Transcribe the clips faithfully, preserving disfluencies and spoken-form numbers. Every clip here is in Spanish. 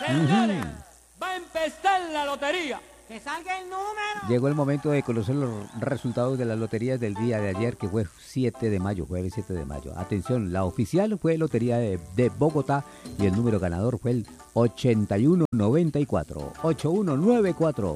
Señores, Ujú. va a empezar la lotería. ¡Que salga el número! Llegó el momento de conocer los resultados de las loterías del día de ayer, que fue siete de mayo, jueves siete de mayo. Atención, la oficial fue Lotería de, de Bogotá y el número ganador fue el ochenta y uno noventa y cuatro. ochenta y uno noventa y cuatro.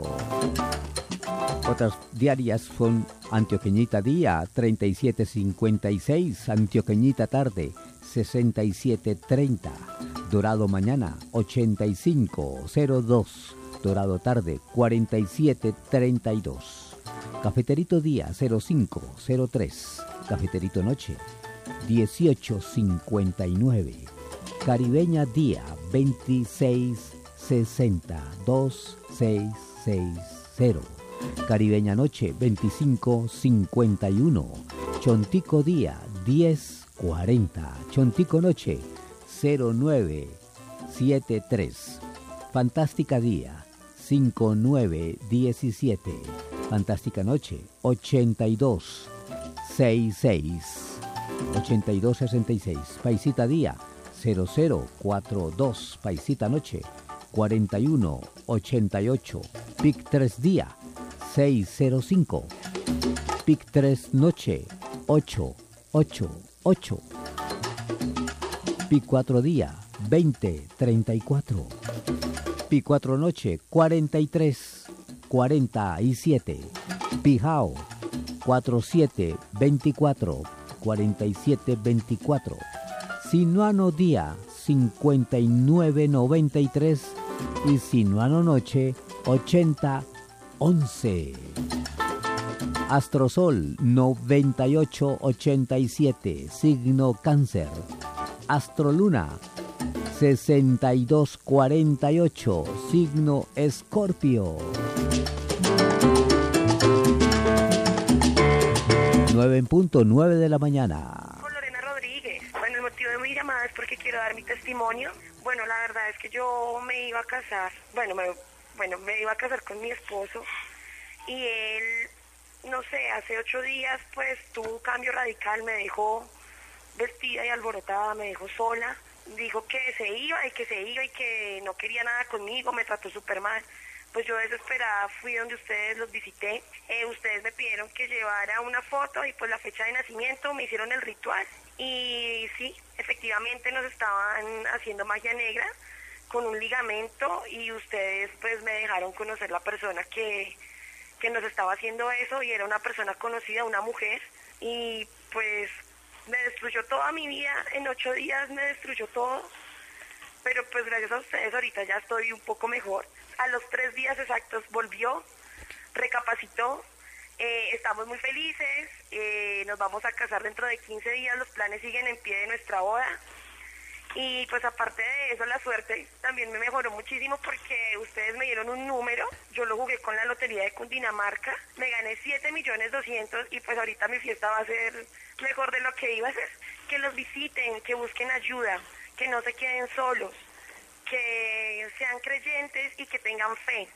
Otras diarias son Antioqueñita Día, treinta y siete cincuenta y seis, Antioqueñita Tarde, sesenta y siete treinta, Dorado Mañana, ochenta y cinco cero dos, Dorado Tarde, cuarenta y siete treinta y dos, Cafeterito Día, cero cinco cero tres, Cafeterito Noche, dieciocho cincuenta y nueve, Caribeña Día, veintiséis sesenta, dos seis seis cero, Caribeña Noche, veinticinco cincuenta y uno, Chontico Día, diez cuarenta, Chontico Noche, cero nueve setenta y tres, Fantástica Día, cincuenta y nueve diecisiete, Fantástica Noche, ochenta y dos sesenta y seis, ochenta y dos sesenta y seis, Paisita Día, cero cero cuarenta y dos, Paisita Noche, cuarenta y uno ochenta y ocho, Pic tres Día, seiscientos cinco, Pic tres Noche, ocho ocho ocho, Pic cuatro Día, veinte treinta y cuatro, Pic cuatro Noche, cuarenta y tres cuarenta y siete, Pijao, cuarenta y siete veinticuatro, cuarenta y siete veinticuatro, Sinuano Día, cincuenta y nueve noventa y tres y Sinuano Noche, ochenta once. Astrosol, noventa y ocho ochenta y siete, signo Cáncer. Astroluna, sesenta y dos cuarenta y ocho, signo Escorpio. nueve en punto, nueve de la mañana. Con Lorena Rodríguez. Bueno, el motivo de mi llamada es porque quiero dar mi testimonio. Bueno, la verdad es que yo me iba a casar, bueno, me, bueno, me iba a casar con mi esposo y él, no sé, hace ocho días pues tuvo un cambio radical, me dejó vestida y alborotada, me dejó sola, dijo que se iba y que se iba y que no quería nada conmigo, me trató súper mal. Pues yo desesperada fui donde ustedes, los visité, eh, ustedes me pidieron que llevara una foto y pues la fecha de nacimiento, me hicieron el ritual y sí, efectivamente nos estaban haciendo magia negra con un ligamento y ustedes pues me dejaron conocer la persona que, que nos estaba haciendo eso y era una persona conocida, una mujer, y pues me destruyó toda mi vida, en ocho días me destruyó todo, pero pues gracias a ustedes ahorita ya estoy un poco mejor. A los tres días exactos volvió, recapacitó, eh, estamos muy felices, eh, nos vamos a casar dentro de quince días, los planes siguen en pie de nuestra boda. Y pues aparte de eso, la suerte también me mejoró muchísimo porque ustedes me dieron un número, yo lo jugué con la lotería de Cundinamarca, me gané siete millones doscientos y pues ahorita mi fiesta va a ser mejor de lo que iba a ser. Que los visiten, que busquen ayuda, que no se queden solos, que sean creyentes y que tengan fe.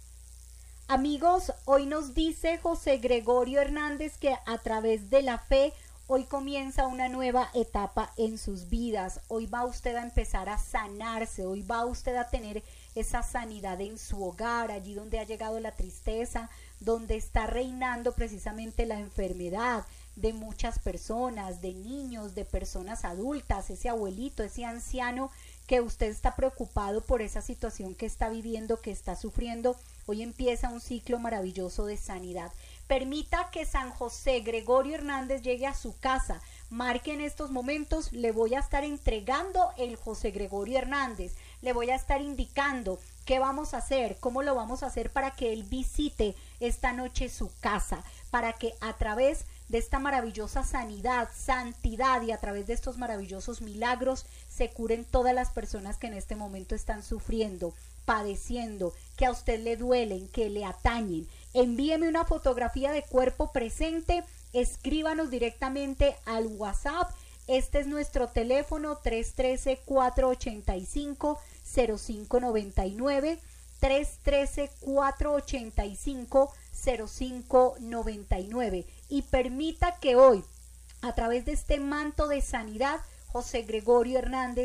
Amigos, hoy nos dice José Gregorio Hernández que a través de la fe hoy comienza una nueva etapa en sus vidas. Hoy va usted a empezar a sanarse, hoy va usted a tener esa sanidad en su hogar, allí donde ha llegado la tristeza, donde está reinando precisamente la enfermedad de muchas personas, de niños, de personas adultas, ese abuelito, ese anciano que usted está preocupado por esa situación que está viviendo, que está sufriendo. Hoy empieza un ciclo maravilloso de sanidad. Permita que San José Gregorio Hernández llegue a su casa. Marque en estos momentos, le voy a estar entregando el José Gregorio Hernández. Le voy a estar indicando qué vamos a hacer, cómo lo vamos a hacer para que él visite esta noche su casa, para que a través de esta maravillosa sanidad, santidad y a través de estos maravillosos milagros se curen todas las personas que en este momento están sufriendo, padeciendo, que a usted le duelen, que le atañen. Envíeme una fotografía de cuerpo presente, escríbanos directamente al WhatsApp. Este es nuestro teléfono tres uno tres, cuatro ocho cinco, cero cinco nueve nueve, tres uno tres, cuatro ocho cinco, cero cinco nueve nueve, y permita que hoy, a través de este manto de sanidad, José Gregorio Hernández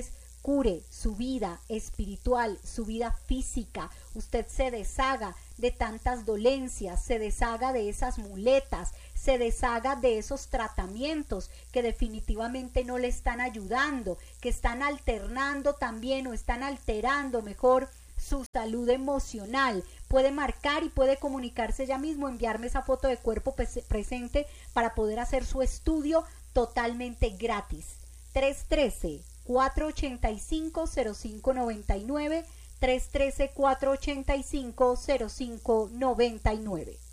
cure su vida espiritual, su vida física, usted se deshaga de tantas dolencias, se deshaga de esas muletas, se deshaga de esos tratamientos que definitivamente no le están ayudando, que están alternando también o están alterando mejor su salud emocional. Puede marcar y puede comunicarse ya mismo, enviarme esa foto de cuerpo presente para poder hacer su estudio totalmente gratis. tres uno tres, cuatro ocho cinco, cero cinco nueve nueve, tres uno tres, cuatro ocho cinco, cero cinco nueve nueve.